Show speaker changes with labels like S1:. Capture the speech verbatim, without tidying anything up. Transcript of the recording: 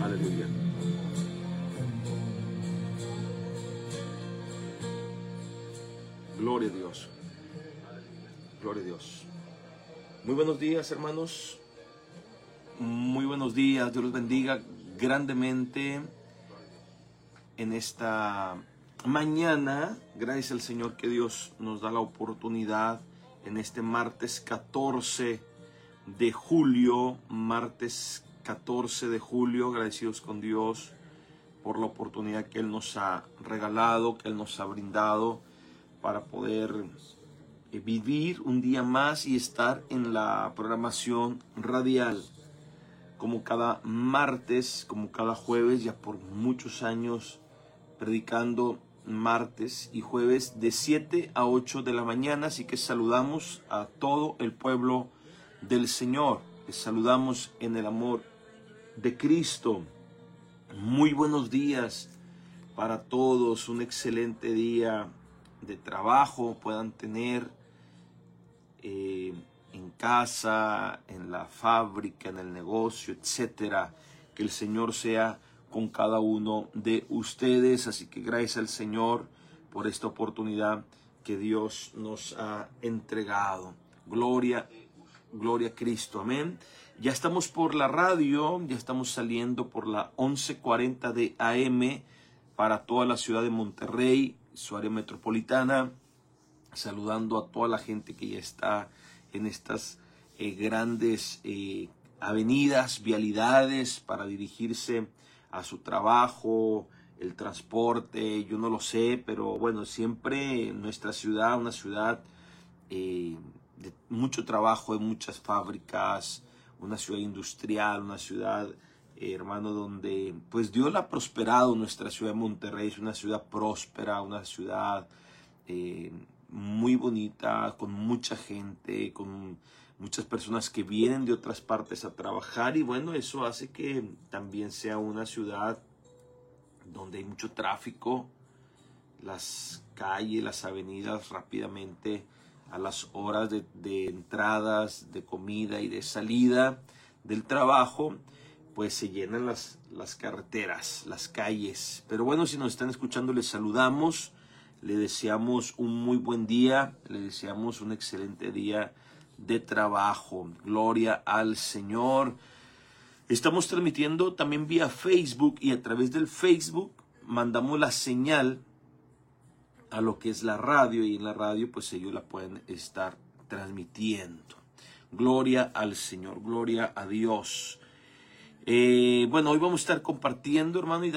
S1: Aleluya. Gloria a Dios. Gloria a Dios. Muy buenos días, hermanos. Muy buenos días. Dios los bendiga grandemente en esta mañana. Gracias al Señor que Dios nos da la oportunidad en este martes catorce de julio. Martes catorce de julio. Agradecidos con Dios por la oportunidad que Él nos ha regalado, que Él nos ha brindado para poder vivir un día más y estar en la programación radial. Como cada martes, como cada jueves, ya por muchos años predicando martes y jueves de siete a ocho de la mañana. Así que saludamos a todo el pueblo del Señor. Les saludamos en el amor de Cristo. Muy buenos días para todos. Un excelente día de trabajo puedan tener eh, en casa, en la fábrica, en el negocio, etcétera. Que el Señor sea con cada uno de ustedes. Así que gracias al Señor por esta oportunidad que Dios nos ha entregado. Gloria, gloria a Cristo. Amén. Ya estamos por la radio, ya estamos saliendo por la once cuarenta de A M para toda la ciudad de Monterrey, su área metropolitana. Saludando a toda la gente que ya está en estas eh, grandes eh, avenidas, vialidades para dirigirse a su trabajo, el transporte, yo no lo sé, pero bueno, siempre nuestra ciudad, una ciudad eh, de mucho trabajo, de muchas fábricas, una ciudad industrial, una ciudad, eh, hermano, donde pues Dios la ha prosperado. Nuestra ciudad de Monterrey es una ciudad próspera, una ciudad eh, muy bonita, con mucha gente, con muchas personas que vienen de otras partes a trabajar, y bueno, eso hace que también sea una ciudad donde hay mucho tráfico. Las calles, las avenidas rápidamente a las horas de, de entradas, de comida y de salida del trabajo, pues se llenan las, las carreteras, las calles. Pero bueno, si nos están escuchando, les saludamos, le deseamos un muy buen día, le deseamos un excelente día de trabajo. Gloria al Señor. Estamos transmitiendo también vía Facebook, y a través del Facebook mandamos la señal a lo que es la radio, y en la radio pues ellos la pueden estar transmitiendo. Gloria al Señor, gloria a Dios. Eh, bueno, hoy vamos a estar compartiendo, hermano, y